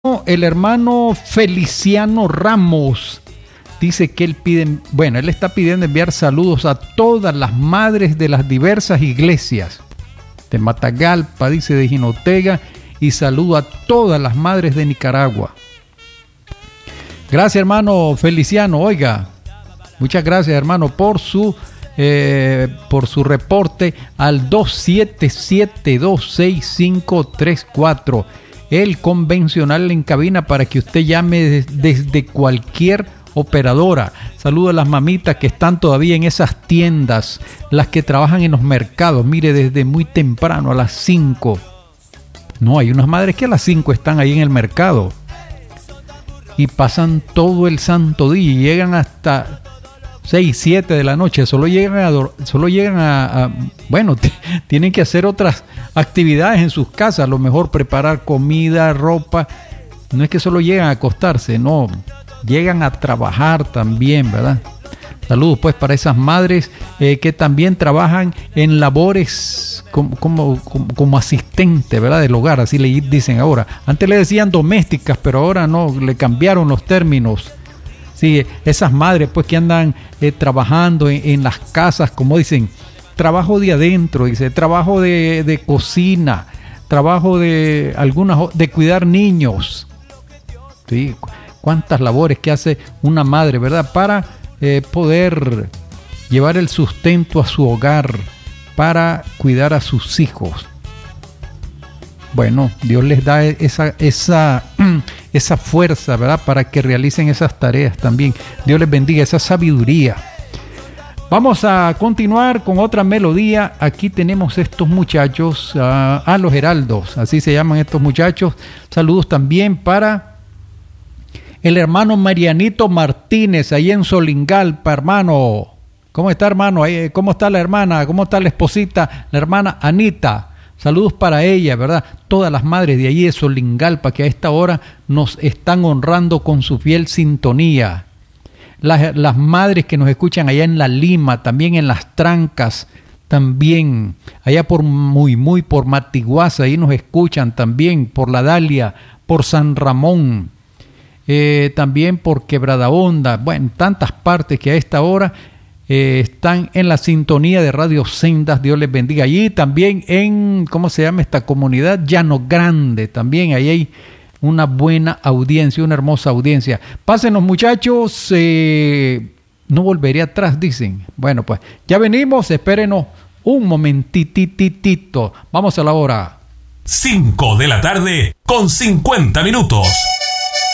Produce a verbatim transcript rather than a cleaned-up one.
el hermano Feliciano Ramos dice que él pide, bueno, él está pidiendo enviar saludos a todas las madres de las diversas iglesias de Matagalpa, dice, de Jinotega, y saludo a todas las madres de Nicaragua. Gracias, hermano Feliciano. Oiga, muchas gracias, hermano, por su eh, por su reporte al dos siete siete, dos seis cinco tres cuatro, el convencional en cabina, para que usted llame des, desde cualquier operadora. Saludo a las mamitas que están todavía en esas tiendas, las que trabajan en los mercados, mire, desde muy temprano, a las cinco. No, hay unas madres que a las cinco están ahí en el mercado y pasan todo el santo día y llegan hasta seis, siete de la noche. Solo llegan a, solo llegan a, a bueno, t- tienen que hacer otras actividades en sus casas, a lo mejor preparar comida, ropa. No es que solo llegan a acostarse, no, llegan a trabajar también, ¿verdad? Saludos pues para esas madres eh, que también trabajan en labores como, como, como, como asistente, ¿verdad?, del hogar, así le dicen ahora. Antes le decían domésticas, pero ahora no, le cambiaron los términos. Sí, esas madres pues que andan eh, trabajando en, en las casas, como dicen, trabajo de adentro, dice, trabajo de, de cocina, trabajo de algunas, de cuidar niños. Sí, cuántas labores que hace una madre, ¿verdad?, para eh, poder llevar el sustento a su hogar, para cuidar a sus hijos. Bueno, Dios les da esa, esa, esa fuerza, ¿verdad?, para que realicen esas tareas también. Dios les bendiga, esa sabiduría. Vamos a continuar con otra melodía. Aquí tenemos estos muchachos, uh, a los Heraldos, así se llaman estos muchachos. Saludos también para el hermano Marianito Martínez, ahí en Solingalpa, hermano. ¿Cómo está, hermano? ¿Cómo está la hermana? ¿Cómo está la esposita? La hermana Anita. Saludos para ella, ¿verdad? Todas las madres de allí de Solingalpa que a esta hora nos están honrando con su fiel sintonía. Las, las madres que nos escuchan allá en La Lima, también en Las Trancas, también allá por muy, muy por Matiguaza, ahí nos escuchan también, por La Dalia, por San Ramón. Eh, también por Quebrada Honda, bueno, tantas partes que a esta hora eh, están en la sintonía de Radio Sendas. Dios les bendiga. Allí también en, ¿cómo se llama esta comunidad? Llano Grande, también ahí hay una buena audiencia, una hermosa audiencia. Pásenos, muchachos, eh, no volveré atrás, dicen. Bueno, pues ya venimos, espérenos un momentititito. Vamos a la hora. cinco de la tarde con cincuenta minutos.